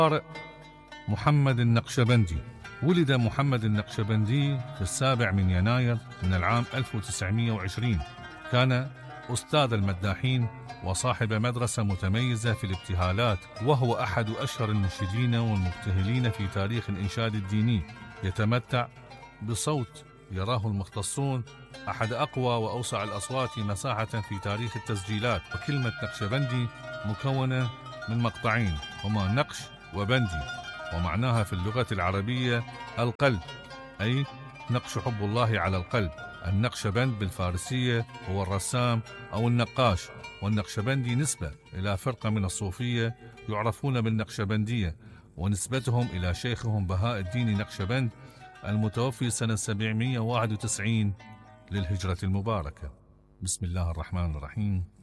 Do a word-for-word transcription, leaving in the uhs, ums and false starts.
طارق محمد النقشبندي. ولد محمد النقشبندي في السابع من يناير من العام ألف وتسعمائة وعشرين. كان أستاذ المداحين وصاحب مدرسة متميزة في الابتهالات، وهو أحد أشهر المنشدين والمبتهلين في تاريخ الإنشاد الديني. يتمتع بصوت يراه المختصون أحد أقوى وأوسع الأصوات مساحة في تاريخ التسجيلات. وكلمة نقشبندي مكونة من مقطعين هما نقش وبندي، ومعناها في اللغة العربية القلب، أي نقش حب الله على القلب. النقشبند بالفارسية هو الرسام أو النقاش، والنقشبندي نسبة إلى فرقة من الصوفية يعرفون بالنقشبندية، ونسبتهم إلى شيخهم بهاء الدين نقشبند المتوفي سنة سبعمائة وواحد وتسعين للهجرة المباركة. بسم الله الرحمن الرحيم.